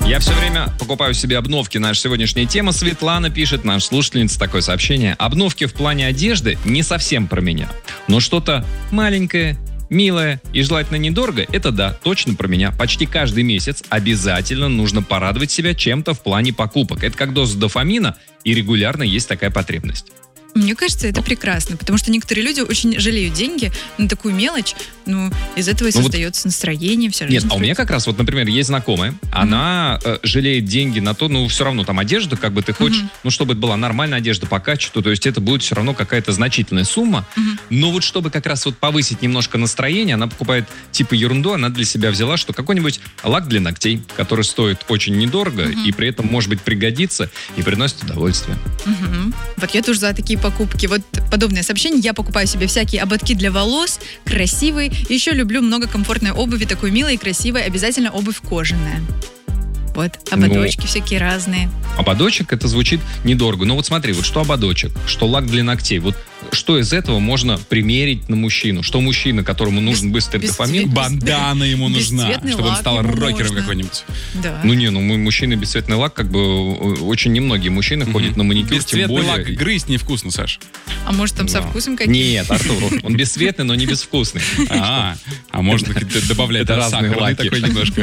Я все время покупаю себе обновки. Наша сегодняшняя тема. Светлана пишет, наш слушательница, такое сообщение. Обновки в плане одежды не совсем про меня. Но что-то маленькое, милое и желательно недорого, это да, точно про меня. Почти каждый месяц обязательно нужно порадовать себя чем-то в плане покупок. Это как доза дофамина, и регулярно есть такая потребность. Мне кажется, это прекрасно, потому что некоторые люди очень жалеют деньги на такую мелочь, из этого и создается настроение, вся жизнь. Нет, у меня как раз, например, есть знакомая, она жалеет деньги на то, все равно там одежда, как бы ты хочешь, чтобы это была нормальная одежда по качеству, то есть это будет все равно какая-то значительная сумма, но вот чтобы как раз повысить немножко настроение, она покупает типа ерунду, она для себя взяла, что какой-нибудь лак для ногтей, который стоит очень недорого и при этом, может быть, пригодится и приносит удовольствие. Вот я тоже за такие покупки. Вот подобное сообщение. Я покупаю себе всякие ободки для волос, красивые. Еще люблю много комфортной обуви, такой милой и красивой. Обязательно обувь кожаная. Вот, ободочки всякие разные. Ободочек, это звучит недорого. Но вот смотри, вот что ободочек, что лак для ногтей. Вот что из этого можно примерить на мужчину? Что мужчина, которому нужен быстрый дофамин? Бандана ему нужна, чтобы он стал рокером можно. какой-нибудь. Да. Мужчина бесцветный лак, как бы очень немногие мужчины ходят на маникюр, тем более... Бесцветный лак грызть невкусно, Саш. А может там со вкусом каким-то? Нет, Артур, он бесцветный, но не безвкусный. А можно добавлять разные сахарный лаки. такой немножко.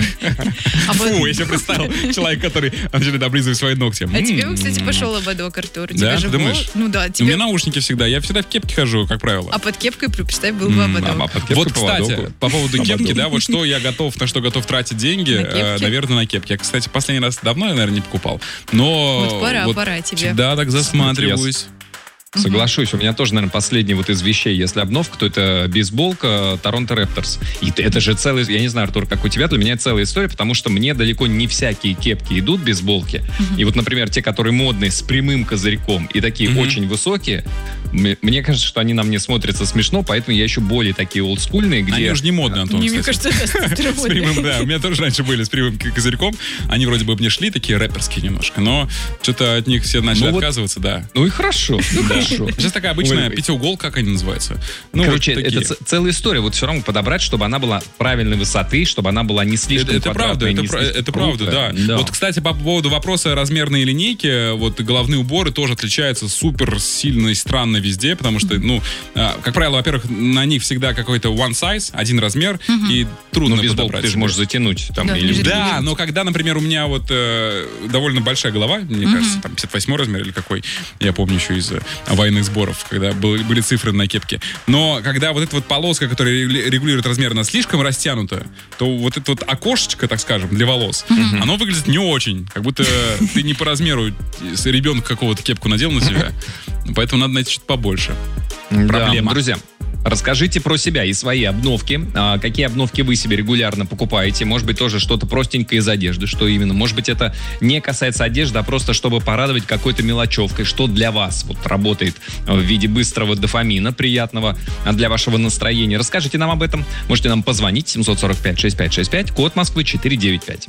Фу, я себе представил человек, который начинает облизывать свои ногти. А тебе, кстати, пошел ободок, Артур. Да, ты думаешь? Ну да, У меня наушники всегда. Я всегда в кепке хожу, как правило. А под кепкой, представь, был бы ободок. Вот, кстати, по поводу кепки, да, вот что я готов, на что готов тратить деньги, наверное, на кепки. Я, кстати, последний раз давно, наверное, не покупал. Но вот пора тебе. Всегда так засматриваюсь. Соглашусь, у меня тоже, наверное, последний из вещей, если обновка, то это бейсболка Торонто Рэпторс. И это же целый, я не знаю, Артур, как у тебя, для меня целая история, потому что мне далеко не всякие кепки идут, бейсболки. И вот, например, те, которые модные, с прямым козырьком и такие очень высокие, мне кажется, что они на мне смотрятся смешно, поэтому я еще более такие олдскульные, где... Они уже не модные, Антон, Мне кажется, это с прямым, да, у меня тоже раньше были с прямым козырьком. Они вроде бы мне шли, такие рэперские немножко, но что-то от них все начали отказываться, да. Ну и хорошо, хорошо. Сейчас такая обычная пятиуголка, как они называются. Короче, это целая история. Вот все равно подобрать, чтобы она была правильной высоты, чтобы она была не слишком квадратная. Это правда, да. Вот, кстати, по поводу вопроса размерной линейки, вот головные уборы тоже отличаются супер сильно и странно везде, потому что, как правило, во-первых, на них всегда какой-то one size, один размер, и трудно подобрать. Ты же можешь затянуть. Да, но когда, например, у меня вот довольно большая голова, мне кажется, там 58 размер или какой, я помню еще из военных сборов, когда были цифры на кепке. Но когда вот эта вот полоска, которая регулирует размер, она слишком растянута, то вот это вот окошечко, так скажем, для волос, оно выглядит не очень. Как будто ты не по размеру ребенка какого-то кепку надел на себя. Поэтому надо найти что-то побольше. Проблема. Друзья, расскажите про себя и свои обновки. Какие обновки вы себе регулярно покупаете? Может быть, тоже что-то простенькое из одежды. Что именно? Может быть, это не касается одежды, а просто чтобы порадовать какой-то мелочевкой. Что для вас работает в виде быстрого дофамина, приятного для вашего настроения? Расскажите нам об этом. Можете нам позвонить 745-6565, код Москвы 495.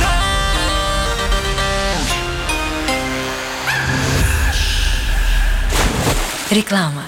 Реклама.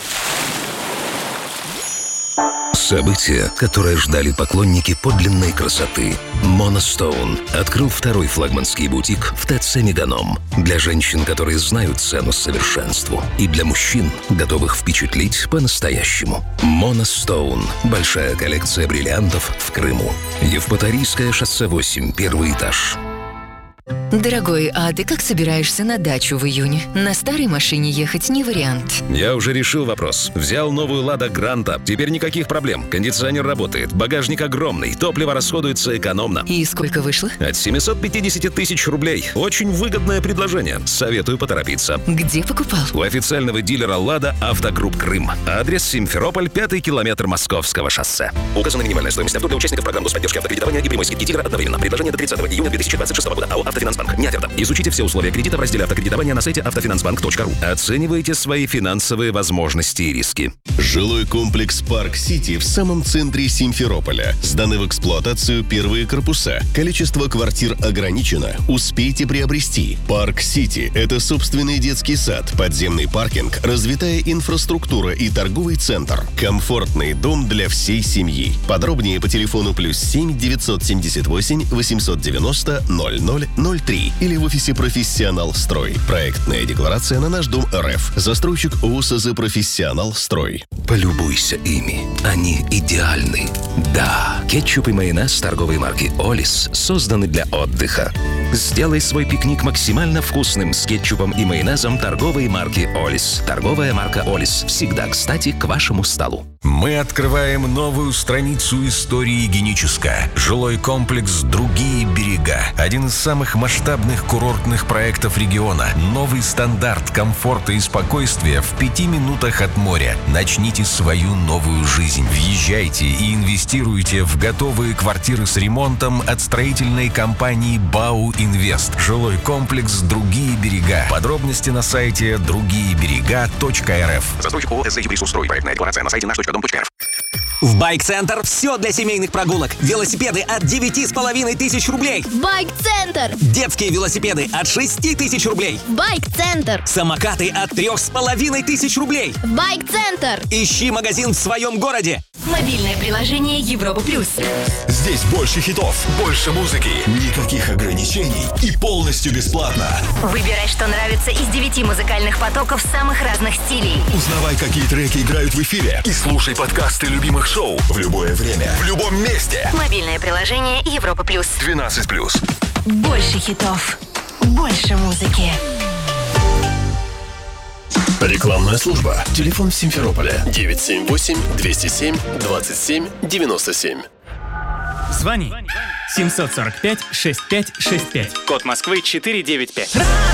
Событие, которое ждали поклонники подлинной красоты. Monostone открыл второй флагманский бутик в ТЦ Меганом. Для женщин, которые знают цену совершенству. И для мужчин, готовых впечатлить по-настоящему. Monostone. Большая коллекция бриллиантов в Крыму. Евпаторийское шоссе 8, первый этаж. Дорогой, а ты как собираешься на дачу в июне? На старой машине ехать не вариант. Я уже решил вопрос. Взял новую «Лада Гранта». Теперь никаких проблем. Кондиционер работает, багажник огромный, топливо расходуется экономно. И сколько вышло? От 750 тысяч рублей. Очень выгодное предложение. Советую поторопиться. Где покупал? У официального дилера «Лада» Автогрупп Крым. Адрес: Симферополь, 5-й километр Московского шоссе. Указана минимальная стоимость авто для участников программ господдержки автокредитования и прямой скидки «Тигра» одновременно. Предложение до 30 июня 2026 года. АО «Автофинанс». Автофинансбанк. Не оферта. Изучите все условия кредита в разделе автокредитования на сайте автофинансбанк.ру. Оценивайте свои финансовые возможности и риски. Жилой комплекс «Парк Сити» в самом центре Симферополя. Сданы в эксплуатацию первые корпуса. Количество квартир ограничено. Успейте приобрести. «Парк Сити» — это собственный детский сад, подземный паркинг, развитая инфраструктура и торговый центр. Комфортный дом для всей семьи. Подробнее по телефону +7 978 890 0003 или в офисе «Профессионал Строй». Проектная декларация на Наш дом РФ. Застройщик ОСЗ «Профессионал Строй». Полюбуйся ими. Они идеальны. Да, кетчуп и майонез торговой марки «Олис» созданы для отдыха. Сделай свой пикник максимально вкусным с кетчупом и майонезом торговой марки «Олис». Торговая марка «Олис» всегда кстати к вашему столу. Мы открываем новую страницу истории Геническа. Жилой комплекс «Другие берега». Один из самых масштабных курортных проектов региона. Новый стандарт комфорта и спокойствия в 5 минутах от моря. Начните свою новую жизнь. Въезжайте и инвестируйте в готовые квартиры с ремонтом от строительной компании «Бау Инвест». Жилой комплекс «Другие берега». Подробности на сайте другиеберега.рф. Застройщик ОСЗ «Юрисустрой». Проектная декларация на сайте наш.дом.рф. В Байк-центр все для семейных прогулок. Велосипеды от 9,5 тысяч рублей. Байк-центр. Детские велосипеды от 6 тысяч рублей. Байк-центр. Самокаты от 3,5 тысяч рублей. Байк-центр. Ищи магазин в своем городе. Мобильное приложение Европа Плюс. Здесь больше хитов, больше музыки, никаких ограничений и полностью бесплатно. Выбирай, что нравится из 9 музыкальных потоков самых разных стилей. Узнавай, какие треки играют в эфире, и слушай подкасты любимых шоу в любое время, в любом месте. Мобильное приложение Европа Плюс. 12+. Больше хитов, больше музыки. Рекламная служба. Телефон Симферополя 978-207-27-97. Звони 745-6565. Код Москвы 495.